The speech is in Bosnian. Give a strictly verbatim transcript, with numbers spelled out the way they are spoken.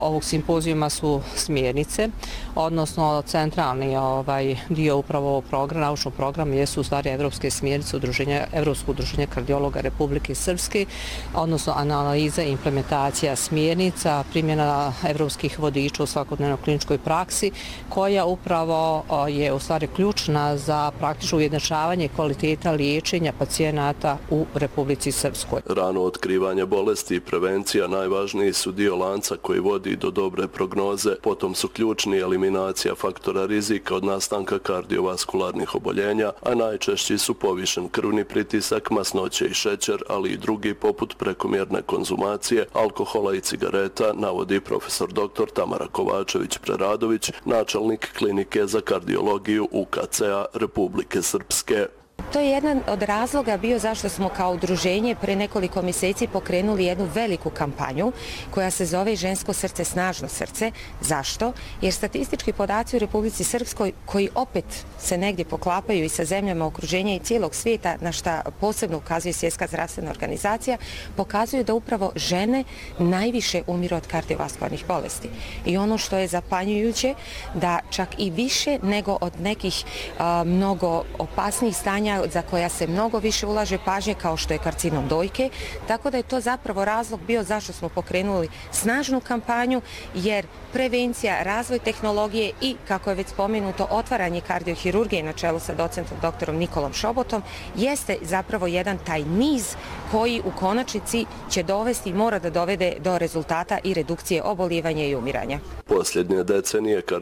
ovog simpozijuma su smjernice, odnosno centralni ovaj, dio upravo ovog programa, naučnog programa jesu u stvari evropske smjernice udruženja, Evropsko udruženje kardiologa Republike Srpske, odnosno analiza i implementacija smjernica, primjena evropskih vodiča u svakodnevnoj kliničkoj praksi, koja upravo je u stvari ključna za praktično ujednačavanje kvaliteta liječenja pacijenata u Republici Srpskoj. Rano otkrivanje bolesti i prevencija najvažniji su dio lanca koji vodi do dobre prognoze, potom su ključni eliminacija faktora rizika od nastanka kardiovaskularnih oboljenja, a najčešći su povišen krvni pritisak, masnoće i šećer, ali i drugi poput prekomjerne konzumacije, alkohola i cigareta, navodi profesor doktor Tamara Kovačević-Preradović, načelnik klinike za kardiologiju U K C-a Republike Srpske. To je jedan od razloga bio zašto smo kao udruženje pre nekoliko mjeseci pokrenuli jednu veliku kampanju koja se zove Žensko srce, snažno srce. Zašto? Jer statistički podaci u Republici Srpskoj, koji opet se negdje poklapaju i sa zemljama okruženja i cijelog svijeta, na šta posebno ukazuje Svjetska zdravstvena organizacija, pokazuju da upravo žene najviše umiru od kardiovaskularnih bolesti. I ono što je zapanjujuće, da čak i više nego od nekih a, mnogo opasnijih stanja za koja se mnogo više ulaže pažnje, kao što je karcinom dojke, tako da je to zapravo razlog bio zašto smo pokrenuli snažnu kampanju, jer prevencija, razvoj tehnologije i, kako je već spomenuto, otvaranje kardiohirurgije na čelu sa docentom doktorom Nikolom Šobotom jeste zapravo jedan taj niz koji u konačnici će dovesti i mora da dovede do rezultata i redukcije oboljevanja i umiranja. Posljednje decenije